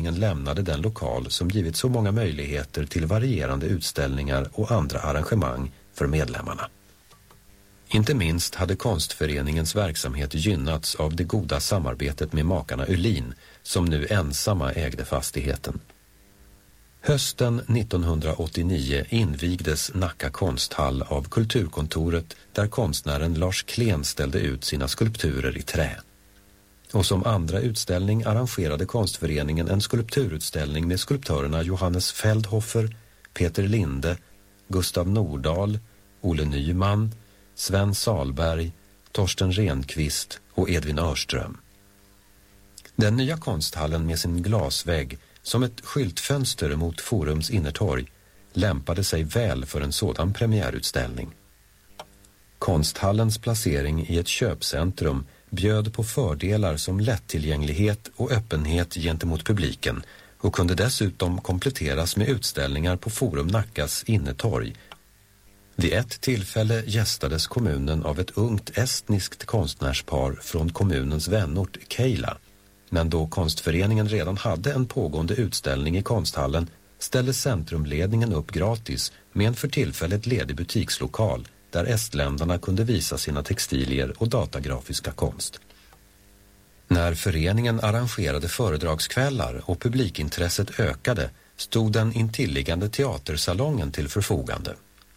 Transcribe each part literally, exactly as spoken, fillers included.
konstföreningen lämnade den lokal som givit så många möjligheter till varierande utställningar och andra arrangemang för medlemmarna. Inte minst hade konstföreningens verksamhet gynnats av det goda samarbetet med makarna Uhlin, som nu ensamma ägde fastigheten. Hösten nittonhundraåttionio invigdes Nacka konsthall av Kulturkontoret, där konstnären Lars Klen ställde ut sina skulpturer i trä. Och som andra utställning arrangerade konstföreningen en skulpturutställning med skulptörerna Johannes Feldhofer, Peter Linde, Gustav Nordahl, Olle Nyman, Sven Salberg, Torsten Renqvist och Edvin Örström. Den nya konsthallen med sin glasvägg som ett skyltfönster mot Forums innertorg lämpade sig väl för en sådan premiärutställning. Konsthallens placering i ett köpcentrum bjöd på fördelar som lättillgänglighet och öppenhet gentemot publiken och kunde dessutom kompletteras med utställningar på Forum Nackas innertorg. Vid ett tillfälle gästades kommunen av ett ungt estniskt konstnärspar från kommunens vänort Keila. Men då konstföreningen redan hade en pågående utställning i konsthallen ställde centrumledningen upp gratis med en för tillfället ledig butikslokal där estländarna kunde visa sina textilier och datagrafiska konst. När föreningen arrangerade föredragskvällar och publikintresset ökade stod den intilliggande teatersalongen till förfogande.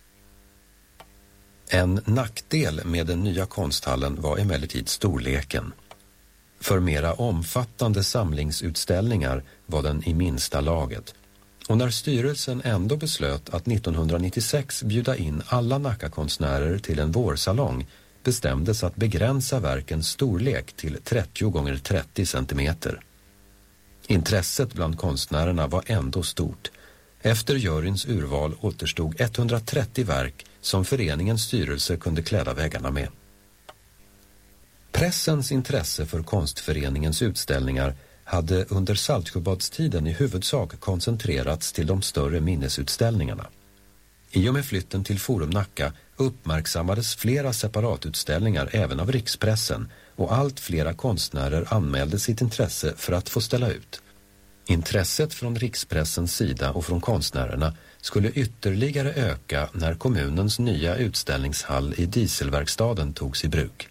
En nackdel med den nya konsthallen var emellertid storleken. För mera omfattande samlingsutställningar var den i minsta laget. Och när styrelsen ändå beslöt att nittonhundranittiosex bjuda in alla Nacka-konstnärer till en vårsalong bestämdes att begränsa verkens storlek till trettio gånger trettio centimeter. Intresset bland konstnärerna var ändå stort. Efter juryns urval återstod etthundratrettio verk som föreningens styrelse kunde kläda väggarna med. Pressens intresse för konstföreningens utställningar hade under Saltsjöbadstiden i huvudsak koncentrerats till de större minnesutställningarna. I och med flytten till Forum Nacka uppmärksammades flera separatutställningar även av rikspressen och allt flera konstnärer anmälde sitt intresse för att få ställa ut. Intresset från rikspressens sida och från konstnärerna skulle ytterligare öka när kommunens nya utställningshall i Dieselverkstaden togs i bruk.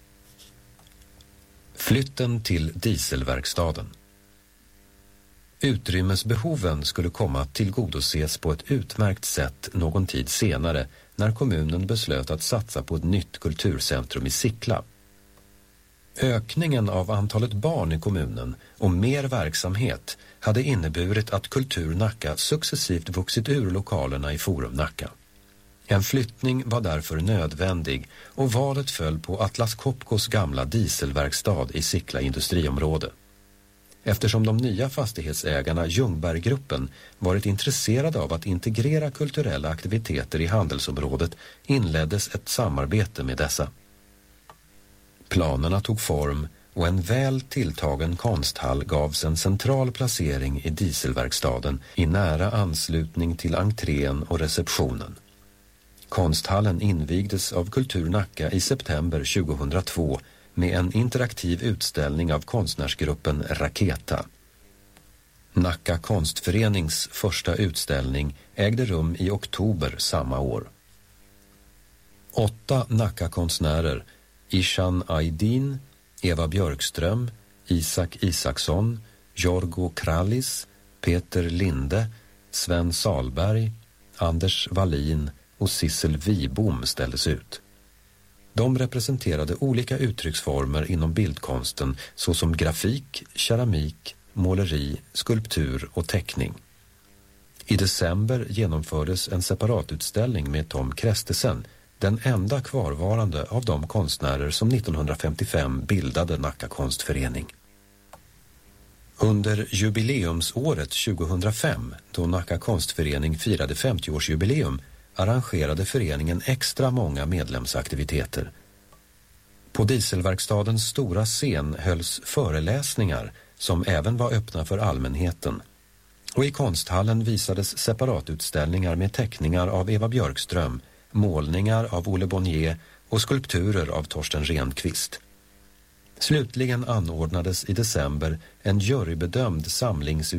Flytten till Dieselverkstaden. Utrymmesbehoven skulle komma att tillgodoses på ett utmärkt sätt någon tid senare när kommunen beslöt att satsa på ett nytt kulturcentrum i Sickla. Ökningen av antalet barn i kommunen och mer verksamhet hade inneburit att Kultur Nacka successivt vuxit ur lokalerna i Forum Nacka. En flyttning var därför nödvändig och valet föll på Atlas Copcos gamla dieselverkstad i Sickla industriområde. Eftersom de nya fastighetsägarna Ljungberggruppen varit intresserade av att integrera kulturella aktiviteter i handelsområdet inleddes ett samarbete med dessa. Planerna tog form och en väl tilltagen konsthall gavs en central placering i dieselverkstaden i nära anslutning till entrén och receptionen. Konsthallen invigdes av Kultur Nacka i september tjugohundratvå med en interaktiv utställning av konstnärsgruppen Raketa. Nacka konstförenings första utställning ägde rum i oktober samma år. Åtta Nacka-konstnärer, Ishan Aydin, Eva Björkström, Isak Isaksson, Jorgo Krallis, Peter Linde, Sven Salberg, Anders Wallin och Sissel Wibom ställdes ut. De representerade olika uttrycksformer inom bildkonsten såsom grafik, keramik, måleri, skulptur och teckning. I december genomfördes en separatutställning med Tom Krestesen, den enda kvarvarande av de konstnärer som nittonhundrafemtiofem bildade Nacka konstförening. Under jubileumsåret tjugohundrafem, då Nacka konstförening firade femtioårsjubileum, arrangerade föreningen extra många medlemsaktiviteter. På Dieselverkstadens stora scen hölls föreläsningar som även var öppna för allmänheten. Och i konsthallen visades separatutställningar med teckningar av Eva Björkström, målningar av Olle Bonnier och skulpturer av Torsten Renqvist. Slutligen anordnades i december en jurybedömd samlings